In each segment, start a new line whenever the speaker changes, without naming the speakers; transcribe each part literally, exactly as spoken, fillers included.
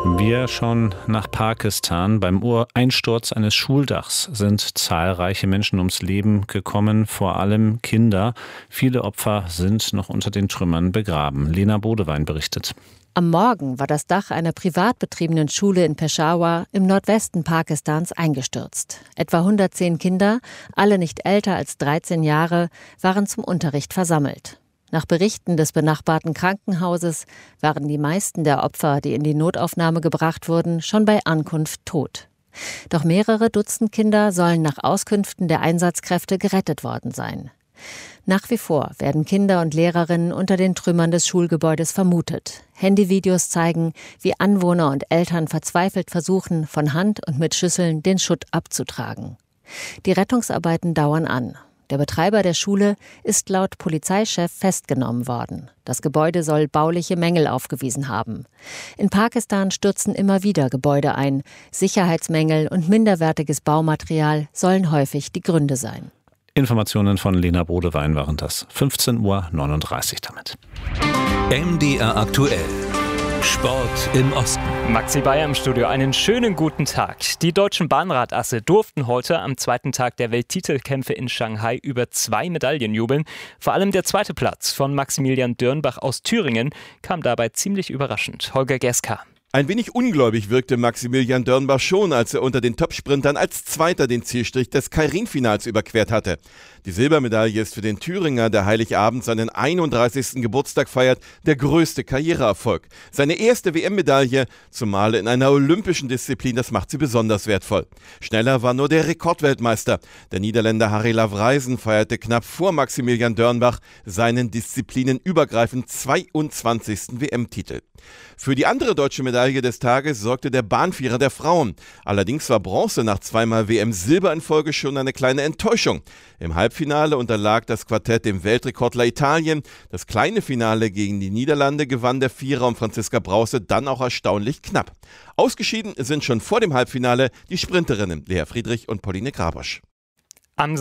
Wir schauen nach Pakistan. Beim Einsturz eines Schuldachs sind zahlreiche Menschen ums Leben gekommen, vor allem Kinder. Viele Opfer sind noch unter den Trümmern begraben. Lena Bodewein berichtet.
Am Morgen war das Dach einer privat betriebenen Schule in Peshawar im Nordwesten Pakistans eingestürzt. Etwa hundertzehn Kinder, alle nicht älter als dreizehn Jahre, waren zum Unterricht versammelt. Nach Berichten des benachbarten Krankenhauses waren die meisten der Opfer, die in die Notaufnahme gebracht wurden, schon bei Ankunft tot. Doch mehrere Dutzend Kinder sollen nach Auskünften der Einsatzkräfte gerettet worden sein. Nach wie vor werden Kinder und Lehrerinnen unter den Trümmern des Schulgebäudes vermutet. Handyvideos zeigen, wie Anwohner und Eltern verzweifelt versuchen, von Hand und mit Schüsseln den Schutt abzutragen. Die Rettungsarbeiten dauern an. Der Betreiber der Schule ist laut Polizeichef festgenommen worden. Das Gebäude soll bauliche Mängel aufgewiesen haben. In Pakistan stürzen immer wieder Gebäude ein. Sicherheitsmängel und minderwertiges Baumaterial sollen häufig die Gründe sein.
Informationen von Lena Bodewein waren das. fünfzehn Uhr neununddreißig damit.
M D R aktuell. Sport im Osten.
Maxi Bayer im Studio. Einen schönen guten Tag. Die deutschen Bahnradasse durften heute am zweiten Tag der Welttitelkämpfe in Shanghai über zwei Medaillen jubeln. Vor allem der zweite Platz von Maximilian Dürnbach aus Thüringen kam dabei ziemlich überraschend. Holger Geska.
Ein wenig ungläubig wirkte Maximilian Dürnbach schon, als er unter den Topsprintern als Zweiter den Zielstrich des Keirin-Finals überquert hatte. Die Silbermedaille ist für den Thüringer, der Heiligabend seinen einunddreißigsten Geburtstag feiert, der größte Karriereerfolg. Seine erste W M-Medaille, zumal in einer olympischen Disziplin, das macht sie besonders wertvoll. Schneller war nur der Rekordweltmeister. Der Niederländer Harry Lavrijsen feierte knapp vor Maximilian Dürnbach seinen disziplinenübergreifend zweiundzwanzigsten W M-Titel. Für die andere deutsche Medaille des Tages sorgte der Bahnvierer der Frauen. Allerdings war Bronze nach zweimal W M-Silber in Folge schon eine kleine Enttäuschung. Im Halbfinale unterlag das Quartett dem Weltrekordler Italien. Das kleine Finale gegen die Niederlande gewann der Vierer um Franziska Brause dann auch erstaunlich knapp. Ausgeschieden sind schon vor dem Halbfinale die Sprinterinnen Lea Friedrich und Pauline Grabosch.
Am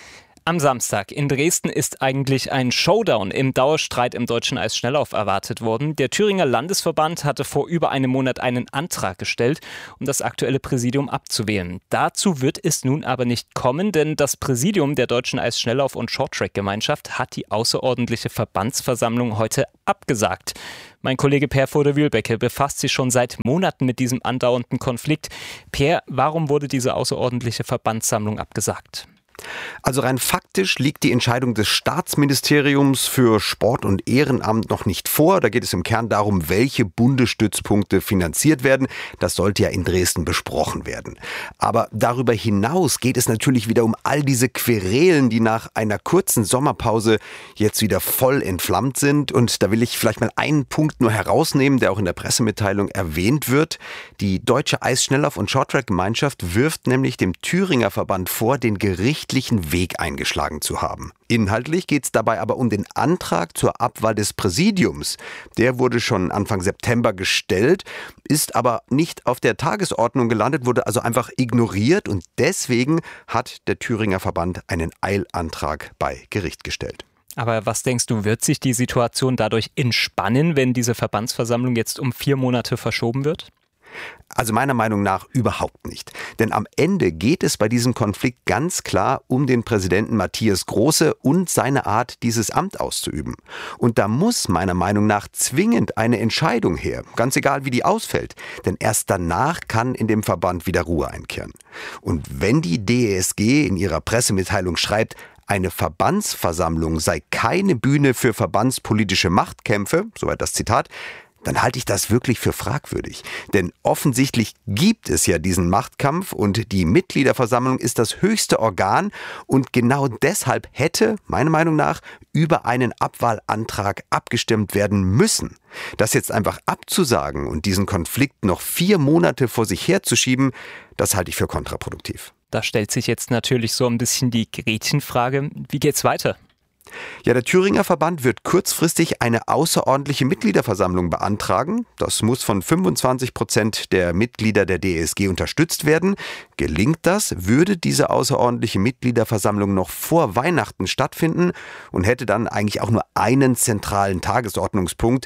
Am Samstag in Dresden ist eigentlich ein Showdown im Dauerstreit im deutschen Eisschnelllauf erwartet worden. Der Thüringer Landesverband hatte vor über einem Monat einen Antrag gestellt, um das aktuelle Präsidium abzuwählen. Dazu wird es nun aber nicht kommen, denn das Präsidium der deutschen Eisschnelllauf- und Shorttrack-Gemeinschaft hat die außerordentliche Verbandsversammlung heute abgesagt. Mein Kollege Per Voder-Wühlbecke befasst sich schon seit Monaten mit diesem andauernden Konflikt. Per, warum wurde diese außerordentliche Verbandssammlung abgesagt?
Also rein faktisch liegt die Entscheidung des Staatsministeriums für Sport und Ehrenamt noch nicht vor. Da geht es im Kern darum, welche Bundesstützpunkte finanziert werden. Das sollte ja in Dresden besprochen werden. Aber darüber hinaus geht es natürlich wieder um all diese Querelen, die nach einer kurzen Sommerpause jetzt wieder voll entflammt sind. Und da will ich vielleicht mal einen Punkt nur herausnehmen, der auch in der Pressemitteilung erwähnt wird. Die Deutsche Eisschnelllauf- und Shorttrack-Gemeinschaft wirft nämlich dem Thüringer Verband vor, den Gericht Weg eingeschlagen zu haben. Inhaltlich geht es dabei aber um den Antrag zur Abwahl des Präsidiums. Der wurde schon Anfang September gestellt, ist aber nicht auf der Tagesordnung gelandet, wurde also einfach ignoriert und deswegen hat der Thüringer Verband einen Eilantrag bei Gericht gestellt.
Aber was denkst du, wird sich die Situation dadurch entspannen, wenn diese Verbandsversammlung jetzt um vier Monate verschoben wird?
Also meiner Meinung nach überhaupt nicht. Denn am Ende geht es bei diesem Konflikt ganz klar um den Präsidenten Matthias Große und seine Art, dieses Amt auszuüben. Und da muss meiner Meinung nach zwingend eine Entscheidung her, ganz egal wie die ausfällt. Denn erst danach kann in dem Verband wieder Ruhe einkehren. Und wenn die D E S G in ihrer Pressemitteilung schreibt, eine Verbandsversammlung sei keine Bühne für verbandspolitische Machtkämpfe, soweit das Zitat, dann halte ich das wirklich für fragwürdig. Denn offensichtlich gibt es ja diesen Machtkampf und die Mitgliederversammlung ist das höchste Organ und genau deshalb hätte, meiner Meinung nach, über einen Abwahlantrag abgestimmt werden müssen. Das jetzt einfach abzusagen und diesen Konflikt noch vier Monate vor sich herzuschieben, das halte ich für kontraproduktiv.
Da stellt sich jetzt natürlich so ein bisschen die Gretchenfrage, wie geht's weiter?
Ja, der Thüringer Verband wird kurzfristig eine außerordentliche Mitgliederversammlung beantragen. Das muss von fünfundzwanzig Prozent der Mitglieder der D E S G unterstützt werden. Gelingt das, würde diese außerordentliche Mitgliederversammlung noch vor Weihnachten stattfinden und hätte dann eigentlich auch nur einen zentralen Tagesordnungspunkt.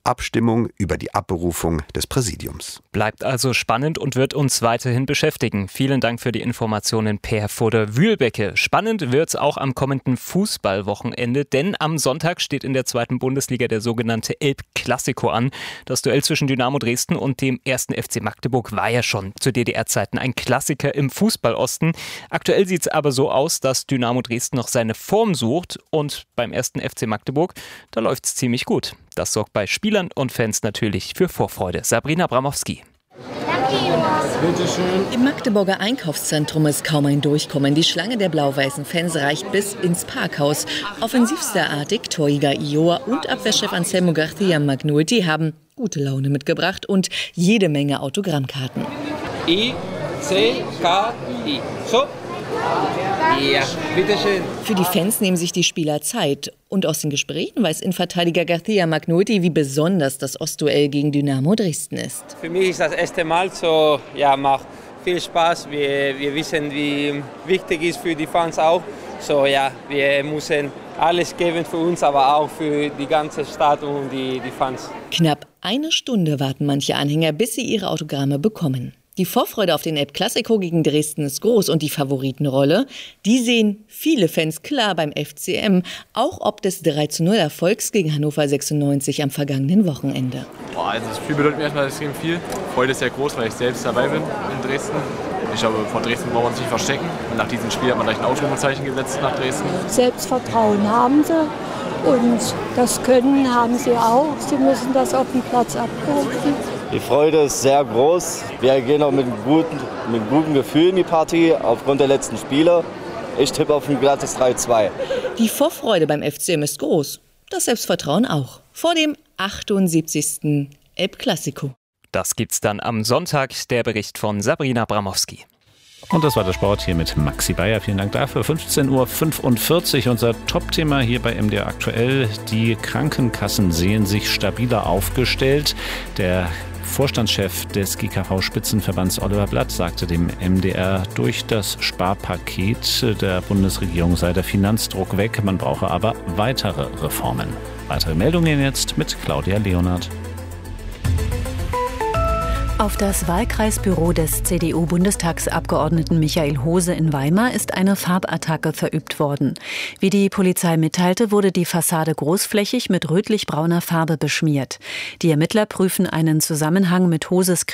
Abstimmung über die Abberufung des Präsidiums.
Bleibt also spannend und wird uns weiterhin beschäftigen. Vielen Dank für die Informationen, Per Voder-Wühlbecke. Spannend wird's auch am kommenden Fußballwochenende, denn am Sonntag steht in der zweiten Bundesliga der sogenannte Elb-Klassiko an. Das Duell zwischen Dynamo Dresden und dem ersten F C Magdeburg war ja schon zu D D R-Zeiten ein Klassiker im Fußballosten. Aktuell sieht's aber so aus, dass Dynamo Dresden noch seine Form sucht und beim ersten F C Magdeburg, da läuft's ziemlich gut. Das sorgt bei Spielern und Fans natürlich für Vorfreude. Sabrina Bramowski.
Im Magdeburger Einkaufszentrum ist kaum ein Durchkommen. Die Schlange der blau-weißen Fans reicht bis ins Parkhaus. Offensivstarartig Torjäger Ioa und Abwehrchef Anselmo García Magnulti haben gute Laune mitgebracht und jede Menge Autogrammkarten.
I, C, K, I. So. Ja, bitteschön.
Für die Fans nehmen sich die Spieler Zeit. Und aus den Gesprächen weiß Innenverteidiger García Magnulti, wie besonders das Ostduell gegen Dynamo Dresden ist.
Für mich ist das erste Mal so, ja, macht viel Spaß. Wir, wir wissen, wie wichtig es für die Fans auch. So, ja, wir müssen alles geben für uns, aber auch für die ganze Stadt und die, die Fans.
Knapp eine Stunde warten manche Anhänger, bis sie ihre Autogramme bekommen. Die Vorfreude auf den Elb-Klassiko gegen Dresden ist groß und die Favoritenrolle, die sehen viele Fans klar beim F C M, auch ob des drei zu null Erfolgs gegen Hannover sechsundneunzig am vergangenen Wochenende.
Boah, also das Spiel bedeutet mir erstmal extrem viel. Freude ist sehr groß, weil ich selbst dabei bin in Dresden. Ich glaube, vor Dresden brauchen wir uns nicht verstecken. Und nach diesem Spiel hat man gleich ein Ausrufezeichen gesetzt nach Dresden.
Selbstvertrauen haben sie und das Können haben sie auch. Sie müssen das auf dem Platz abrufen.
Die Freude ist sehr groß. Wir gehen auch mit einem guten, mit einem guten Gefühl in die Partie aufgrund der letzten Spiele. Ich tippe auf ein glattes drei zwei.
Die Vorfreude beim F C M ist groß, das Selbstvertrauen auch. Vor dem achtundsiebzigsten Elb-Klassiko.
Das gibt's dann am Sonntag, der Bericht von Sabrina Bramowski.
Und das war der Sport hier mit Maxi Bayer. Vielen Dank dafür. fünfzehn Uhr fünfundvierzig, unser Top-Thema hier bei M D R aktuell. Die Krankenkassen sehen sich stabiler aufgestellt. Der Vorstandschef des G K V-Spitzenverbands Oliver Blatt sagte dem M D R, durch das Sparpaket der Bundesregierung sei der Finanzdruck weg. Man brauche aber weitere Reformen. Weitere Meldungen jetzt mit Claudia Leonhardt.
Auf das Wahlkreisbüro des C D U-Bundestagsabgeordneten Michael Hose in Weimar ist eine Farbattacke verübt worden. Wie die Polizei mitteilte, wurde die Fassade großflächig mit rötlich-brauner Farbe beschmiert. Die Ermittler prüfen einen Zusammenhang mit Hoses